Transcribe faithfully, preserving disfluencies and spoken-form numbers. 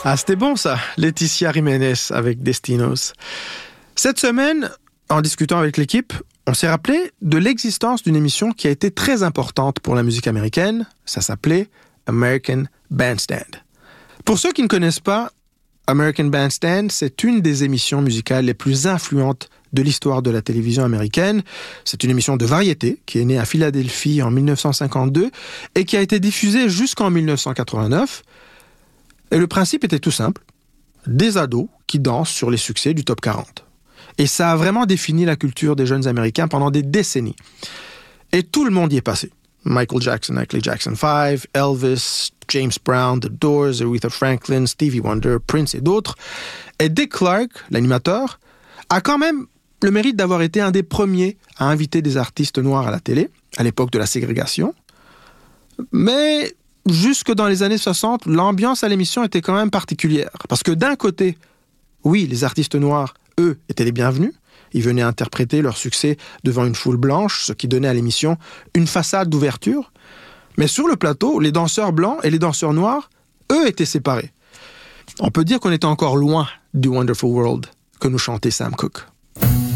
Ah, c'était bon ça, Laetitia Jiménez avec Destinos. Cette semaine, en discutant avec l'équipe, on s'est rappelé de l'existence d'une émission qui a été très importante pour la musique américaine. Ça s'appelait American Bandstand. Pour ceux qui ne connaissent pas, American Bandstand, c'est une des émissions musicales les plus influentes de l'histoire de la télévision américaine. C'est une émission de variété qui est née à Philadelphie en dix-neuf cent cinquante-deux et qui a été diffusée jusqu'en dix-neuf cent quatre-vingt-neuf. Et le principe était tout simple, des ados qui dansent sur les succès du top quarante. Et ça a vraiment défini la culture des jeunes Américains pendant des décennies. Et tout le monde y est passé. Michael Jackson avec les Jackson five, Elvis, James Brown, The Doors, Aretha Franklin, Stevie Wonder, Prince et d'autres. Et Dick Clark, l'animateur, a quand même le mérite d'avoir été un des premiers à inviter des artistes noirs à la télé, à l'époque de la ségrégation. Mais jusque dans les années soixante, l'ambiance à l'émission était quand même particulière. Parce que d'un côté, oui, les artistes noirs, eux, étaient les bienvenus. Ils venaient interpréter leur succès devant une foule blanche, ce qui donnait à l'émission une façade d'ouverture. Mais sur le plateau, les danseurs blancs et les danseurs noirs, eux, étaient séparés. On peut dire qu'on était encore loin du Wonderful World que nous chantait Sam Cooke.